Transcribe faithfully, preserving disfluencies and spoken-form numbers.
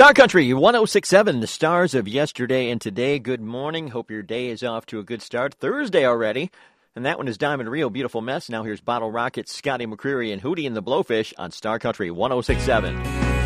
Star Country one oh six point seven, the stars of yesterday and today. Good morning. Hope your day is off to a good start. Thursday already. And that one is Diamond Rio, Beautiful Mess. Now here's Bottle Rocket, Scotty McCreery, and Hootie and the Blowfish on Star Country one oh six point seven.